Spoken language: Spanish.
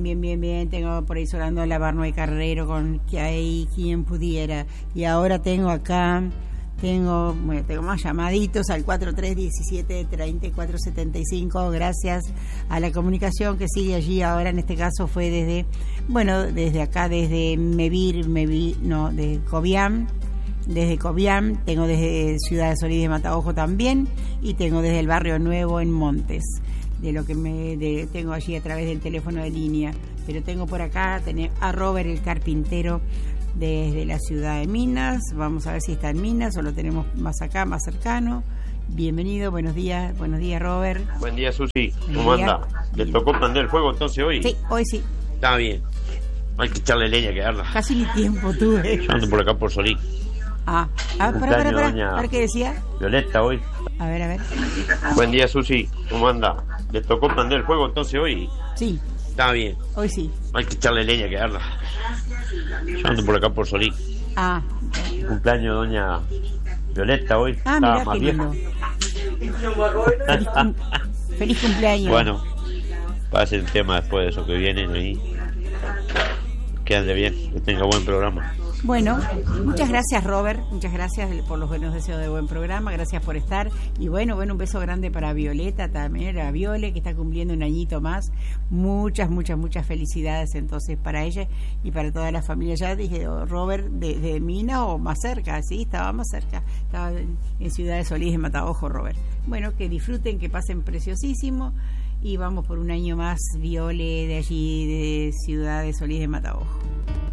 bien. Tengo por ahí sonando la Barno y Carrero con que hay quien pudiera. Y ahora tengo acá, tengo más llamaditos al 4317-3475. Gracias a la comunicación que sigue allí. Ahora en este caso fue desde acá, desde de Cobián. Desde Cobián, tengo desde Ciudad de Solís de Mataojo también, y tengo desde el Barrio Nuevo en Montes, de lo que tengo allí a través del teléfono de línea. Pero tengo por acá a Robert el carpintero desde la ciudad de Minas. Vamos a ver si está en Minas o lo tenemos más acá, más cercano. Bienvenido, buenos días Robert. Buen día, Susi, ¿cómo anda? ¿Le tocó prender el fuego entonces hoy? Sí, hoy sí. Está bien, hay que echarle leña, que arda. Casi ni tiempo tuve. Yo ando por acá por Solís. Para, a ver qué decía. Violeta hoy. A ver. Buen día, Susi, ¿cómo anda? ¿Le tocó prender el fuego entonces hoy? Sí. Está bien. Hoy sí. Hay que echarle leña, que arda. Yo ando por acá por Solís. Cumpleaños de doña Violeta hoy. Mirá, qué lindo. Feliz cumpleaños. Bueno, pase el tema después de eso que vienen ahí. Que ande bien, que tenga buen programa. Bueno, muchas gracias, Robert, muchas gracias por los buenos deseos de buen programa, gracias por estar, y bueno, un beso grande para Violeta también, a Viole, que está cumpliendo un añito más. Muchas felicidades entonces para ella y para toda la familia. Ya dije, Robert, de Mina o más cerca, sí, estaba más cerca, estaba en Ciudad de Solís de Mataojo, Robert. Bueno, que disfruten, que pasen preciosísimo, y vamos por un año más, Viole, de allí, de Ciudad de Solís de Mataojo.